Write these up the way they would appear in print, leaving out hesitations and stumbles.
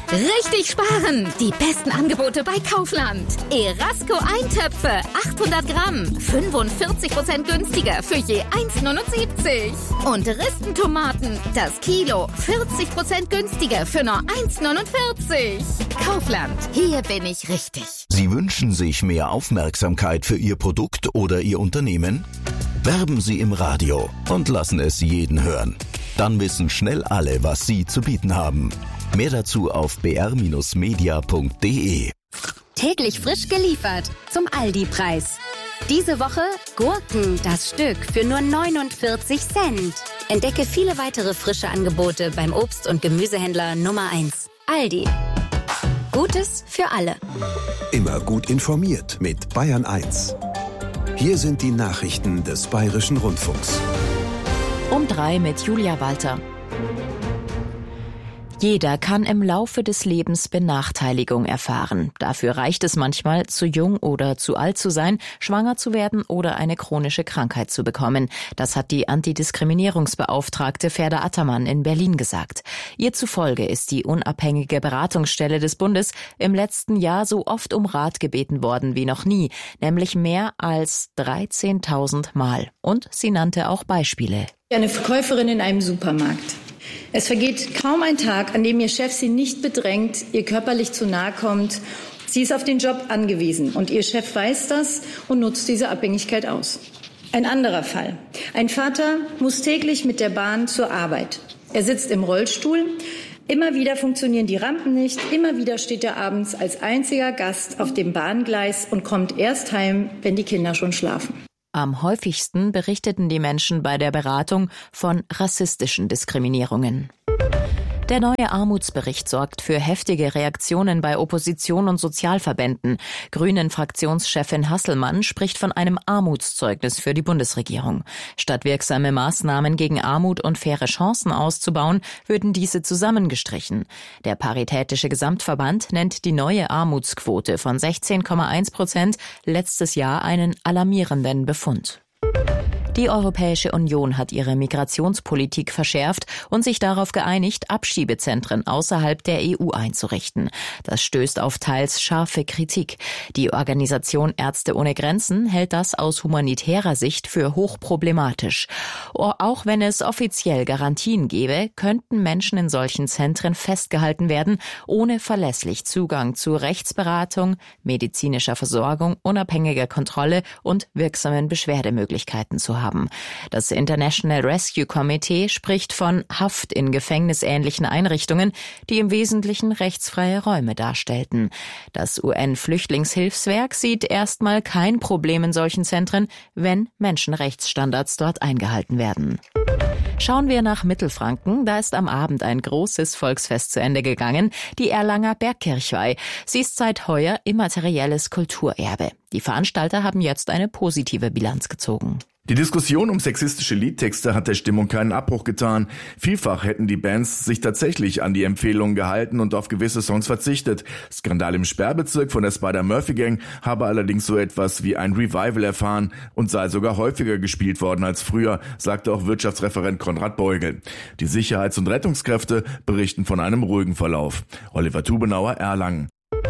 Richtig sparen! Die besten Angebote bei Kaufland. Erasco Eintöpfe, 800 Gramm, 45% günstiger für je 1,79. Und Ristentomaten, das Kilo, 40% günstiger für nur 1,49. Kaufland, hier bin ich richtig. Sie wünschen sich mehr Aufmerksamkeit für Ihr Produkt oder Ihr Unternehmen? Werben Sie im Radio und lassen es jeden hören. Dann wissen schnell alle, was Sie zu bieten haben. Mehr dazu auf br-media.de. Täglich frisch geliefert zum Aldi-Preis. Diese Woche Gurken, das Stück, für nur 49 Cent. Entdecke viele weitere frische Angebote beim Obst- und Gemüsehändler Nummer 1. Aldi. Gutes für alle. Immer gut informiert mit Bayern 1. Hier sind die Nachrichten des Bayerischen Rundfunks. Um 3 mit Julia Walter. Jeder kann im Laufe des Lebens Benachteiligung erfahren. Dafür reicht es manchmal, zu jung oder zu alt zu sein, schwanger zu werden oder eine chronische Krankheit zu bekommen. Das hat die Antidiskriminierungsbeauftragte Ferda Attermann in Berlin gesagt. Ihr zufolge ist die unabhängige Beratungsstelle des Bundes im letzten Jahr so oft um Rat gebeten worden wie noch nie, nämlich mehr als 13.000 Mal. Und sie nannte auch Beispiele. Eine Verkäuferin in einem Supermarkt. Es vergeht kaum ein Tag, an dem ihr Chef sie nicht bedrängt, ihr körperlich zu nahe kommt. Sie ist auf den Job angewiesen und ihr Chef weiß das und nutzt diese Abhängigkeit aus. Ein anderer Fall. Ein Vater muss täglich mit der Bahn zur Arbeit. Er sitzt im Rollstuhl. Immer wieder funktionieren die Rampen nicht. Immer wieder steht er abends als einziger Gast auf dem Bahngleis und kommt erst heim, wenn die Kinder schon schlafen. Am häufigsten berichteten die Menschen bei der Beratung von rassistischen Diskriminierungen. Der neue Armutsbericht sorgt für heftige Reaktionen bei Opposition und Sozialverbänden. Grünen-Fraktionschefin Hasselmann spricht von einem Armutszeugnis für die Bundesregierung. Statt wirksame Maßnahmen gegen Armut und faire Chancen auszubauen, würden diese zusammengestrichen. Der Paritätische Gesamtverband nennt die neue Armutsquote von 16,1% letztes Jahr einen alarmierenden Befund. Die Europäische Union hat ihre Migrationspolitik verschärft und sich darauf geeinigt, Abschiebezentren außerhalb der EU einzurichten. Das stößt auf teils scharfe Kritik. Die Organisation Ärzte ohne Grenzen hält das aus humanitärer Sicht für hochproblematisch. Auch wenn es offiziell Garantien gäbe, könnten Menschen in solchen Zentren festgehalten werden, ohne verlässlich Zugang zu Rechtsberatung, medizinischer Versorgung, unabhängiger Kontrolle und wirksamen Beschwerdemöglichkeiten zu haben. Das International Rescue Committee spricht von Haft in gefängnisähnlichen Einrichtungen, die im Wesentlichen rechtsfreie Räume darstellten. Das UN-Flüchtlingshilfswerk sieht erstmal kein Problem in solchen Zentren, wenn Menschenrechtsstandards dort eingehalten werden. Schauen wir nach Mittelfranken. Da ist am Abend ein großes Volksfest zu Ende gegangen, die Erlanger Bergkirchweih. Sie ist seit heuer immaterielles Kulturerbe. Die Veranstalter haben jetzt eine positive Bilanz gezogen. Die Diskussion um sexistische Liedtexte hat der Stimmung keinen Abbruch getan. Vielfach hätten die Bands sich tatsächlich an die Empfehlungen gehalten und auf gewisse Songs verzichtet. Skandal im Sperrbezirk von der Spider-Murphy-Gang habe allerdings so etwas wie ein Revival erfahren und sei sogar häufiger gespielt worden als früher, sagte auch Wirtschaftsreferent Konrad Beugel. Die Sicherheits- und Rettungskräfte berichten von einem ruhigen Verlauf. Oliver Tubenauer, Erlangen.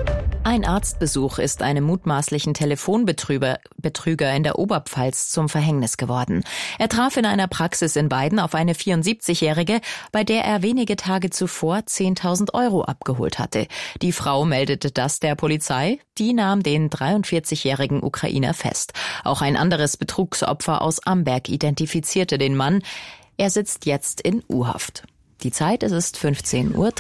Ein Arztbesuch ist einem mutmaßlichen Telefonbetrüger in der Oberpfalz zum Verhängnis geworden. Er traf in einer Praxis in Weiden auf eine 74-Jährige, bei der er wenige Tage zuvor 10.000 € abgeholt hatte. Die Frau meldete das der Polizei, die nahm den 43-jährigen Ukrainer fest. Auch ein anderes Betrugsopfer aus Amberg identifizierte den Mann. Er sitzt jetzt in U-Haft. Die Zeit, es ist 15:03 Uhr.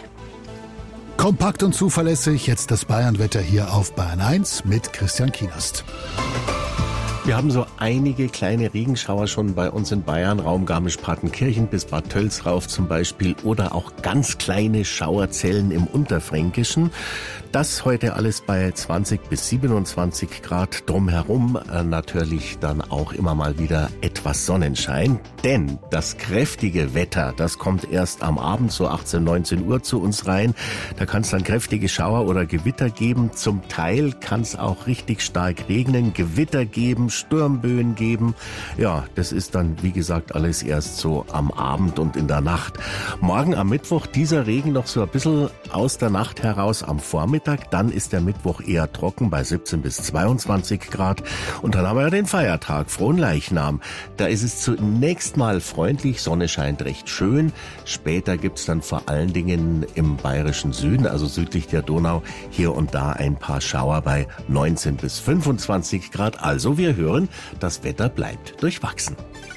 Kompakt und zuverlässig, jetzt das Bayernwetter hier auf Bayern 1 mit Christian Kienast. Wir haben so einige kleine Regenschauer schon bei uns in Bayern, Raum Garmisch-Partenkirchen bis Bad Tölz rauf zum Beispiel, oder auch ganz kleine Schauerzellen im Unterfränkischen. Das heute alles bei 20 bis 27 Grad, drumherum natürlich dann auch immer mal wieder etwas Sonnenschein. Denn das kräftige Wetter, das kommt erst am Abend so 18, 19 Uhr zu uns rein. Da kann es dann kräftige Schauer oder Gewitter geben. Zum Teil kann es auch richtig stark regnen, Gewitter geben, Sturmböen geben. Ja, das ist dann, wie gesagt, alles erst so am Abend und in der Nacht. Morgen am Mittwoch dieser Regen noch so ein bisschen aus der Nacht heraus am Vormittag. Dann ist der Mittwoch eher trocken bei 17 bis 22 Grad. Und dann haben wir ja den Feiertag, Fronleichnam. Da ist es zunächst mal freundlich, Sonne scheint recht schön. Später gibt's dann vor allen Dingen im bayerischen Süden, also südlich der Donau, hier und da ein paar Schauer bei 19 bis 25 Grad. Also wir hören, das Wetter bleibt durchwachsen.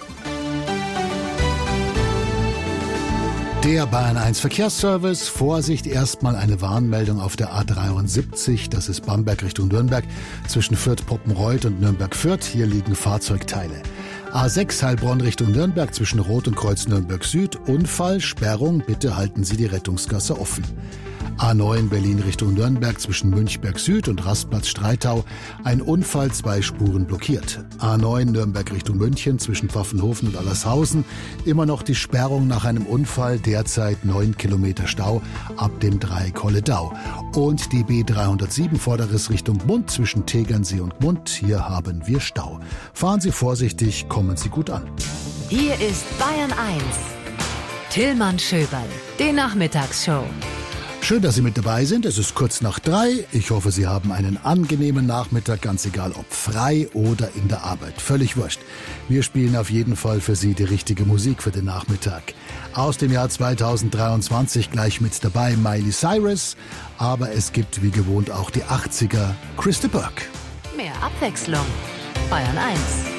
Der Bayern 1 Verkehrsservice. Vorsicht, erstmal eine Warnmeldung auf der A73. Das ist Bamberg Richtung Nürnberg. Zwischen Fürth-Poppenreuth und Nürnberg-Fürth. Hier liegen Fahrzeugteile. A6 Heilbronn Richtung Nürnberg zwischen Rot und Kreuz Nürnberg Süd. Unfall, Sperrung. Bitte halten Sie die Rettungsgasse offen. A9 Berlin Richtung Nürnberg zwischen Münchberg Süd und Rastplatz Streitau. Ein Unfall, 2 Spuren blockiert. A9 Nürnberg Richtung München zwischen Pfaffenhofen und Allershausen. Immer noch die Sperrung nach einem Unfall. Derzeit 9 Kilometer Stau ab dem Dreieck Holledau. Und die B307 Vorderriss Richtung Gmund zwischen Tegernsee und Gmund. Hier haben wir Stau. Fahren Sie vorsichtig, kommen Sie gut an. Hier ist Bayern 1. Tillmann Schöberl, die Nachmittagsshow. Schön, dass Sie mit dabei sind. Es ist kurz nach 3. Ich hoffe, Sie haben einen angenehmen Nachmittag, ganz egal ob frei oder in der Arbeit. Völlig wurscht. Wir spielen auf jeden Fall für Sie die richtige Musik für den Nachmittag. Aus dem Jahr 2023 gleich mit dabei Miley Cyrus. Aber es gibt wie gewohnt auch die 80er Chris de Burgh. Mehr Abwechslung. Bayern 1.